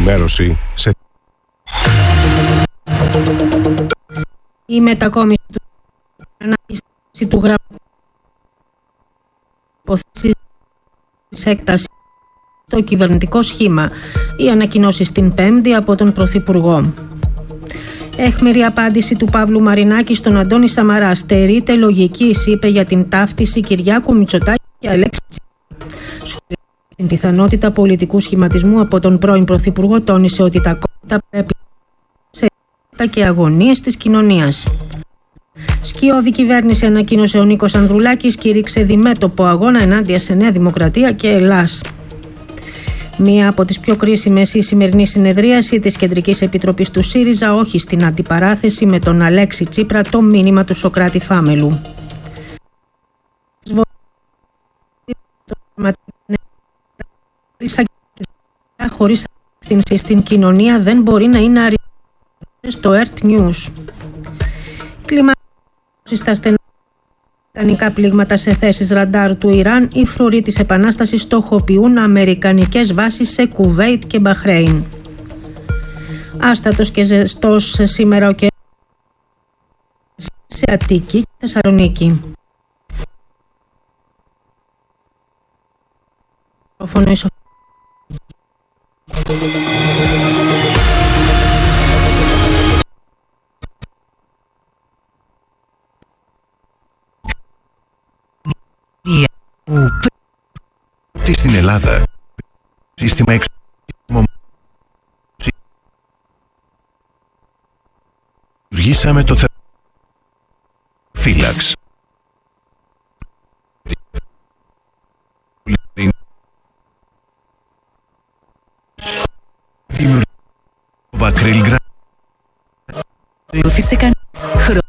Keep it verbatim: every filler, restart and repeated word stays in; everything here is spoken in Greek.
ενημέρωση σε... Η μετακόμιση του ανάπτυξη του γραμματικού υποθέσεις έκταση στο κυβερνητικό σχήμα. Οι ανακοινώσεις την Πέμπτη από τον Πρωθυπουργό. Έχμηρη απάντηση του Παύλου Μαρινάκη στον Αντώνη Σαμαρά. Στερείται λογικής, είπε για την ταύτιση Κυριάκου Μητσοτάκη και Αλέξη Τσίπρα. Την πιθανότητα πολιτικού σχηματισμού από τον πρώην Πρωθυπουργό, τόνισε ότι τα κόμματα πρέπει σε τα και αγωνίες της κοινωνίας. Σκιώδη κυβέρνηση, ανακοίνωσε ο Νίκος Ανδρουλάκης, κήρυξε διμέτωπο αγώνα ενάντια σε Νέα Δημοκρατία και Ελλάς. Μία από τις πιο κρίσιμες η σημερινή συνεδρίαση της Κεντρικής Επιτροπής του ΣΥΡΙΖΑ, όχι στην αντιπαράθεση με τον Αλέξη Τσίπρα, το μήνυμα του Σωκράτη Φάμελου. Χωρίς ευθύνση στην κοινωνία δεν μπορεί να είναι αριθμός στο Earth News. Κλιματικές στα στενά αμερικανικά πλήγματα σε θέσεις ραντάρ του Ιράν, οι φρουροί της Επανάστασης στοχοποιούν αμερικανικές βάσεις σε Κουβέιτ και Μπαχρέιν. Άστατος και ζεστός σήμερα ο καιρός σε Αττική και Θεσσαλονίκη. Τι στην Ελλάδα σύστημα εξ... Λειτουργήσαμε το θε... Φύλαξ. Δημιουργήθηκε Βακρίλ Γκρα... Ακολούθησε κανείς χρόνο.